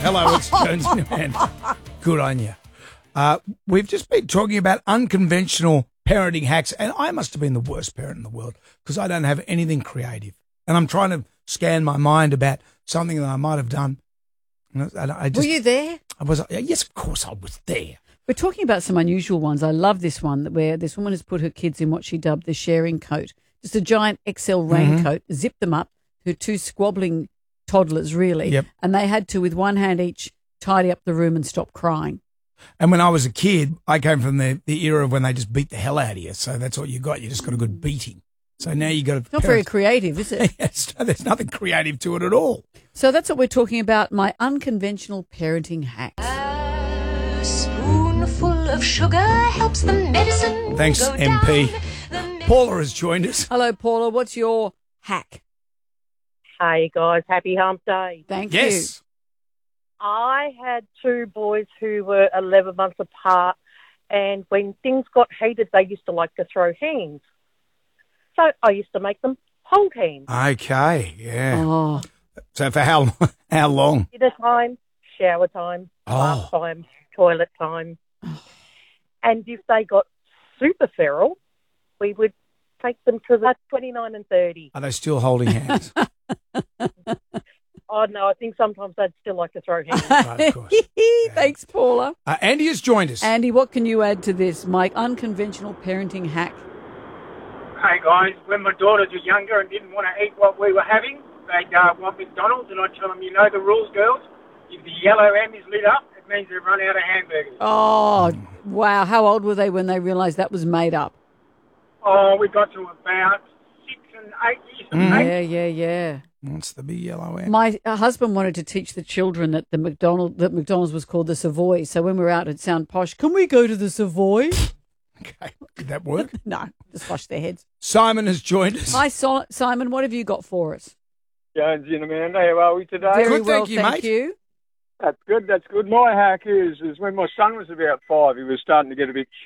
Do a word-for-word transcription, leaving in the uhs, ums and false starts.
Hello, it's Jones and Amanda. Good on you. Uh, we've just been talking about unconventional parenting hacks, and I must have been the worst parent in the world because I don't have anything creative. And I'm trying to scan my mind about something that I might have done. And I, I just, Were you there? I was. Yes, of course I was there. We're talking about some unusual ones. I love this one where this woman has put her kids in what she dubbed the sharing coat. Just a giant X L raincoat, mm-hmm. zipped them up, her two squabbling toddlers, really. Yep. And they had to, with one hand each, tidy up the room and stop crying. And when I was a kid, I came from the, the era of when they just beat the hell out of you. So that's what you got. You just got a good beating. So now you got to. It's not very creative, is it? Yes, there's nothing creative to it at all. So that's what we're talking about, my unconventional parenting hacks. A spoonful of sugar helps the medicine Thanks, go M P. down. Paula has joined us. Hello, Paula. What's your hack? Hey guys, happy hump day. Thank Yes. you. I had two boys who were eleven months apart, and when things got heated, they used to like to throw hands. So I used to make them hold hands. Okay, yeah. Oh, So for how how long? Dinner time, shower time, Oh. bath time, toilet time. And if they got super feral, we would take them to the twenty-nine and thirty. Are they still holding hands? Oh, no, I think sometimes they'd still like to throw hands. Right, of course. Thanks, Paula. Uh, Andy has joined us. Andy, what can you add to this, my unconventional parenting hack? Hey guys, when my daughters were younger and didn't want to eat what we were having, they'd uh, want McDonald's, and I'd tell them, you know the rules, girls. If the yellow M is lit up, it means they've run out of hamburgers. Oh, wow. How old were they when they realised that was made up? Oh, we got to about six and eight years of Mm. age. Yeah, yeah, yeah. What's the big yellow M? My uh, husband wanted to teach the children that the McDonald that McDonald's was called the Savoy. So when we were out at Sound Posh, can we go to the Savoy? Okay, did that work? No, just wash their heads. Simon has joined us. Hi, so- Simon. What have you got for us? Jones and Amanda, how are we today? Very Good, well, thank you, thank mate. you. That's good, that's good. My hack is, is when my son was about five, he was starting to get a bit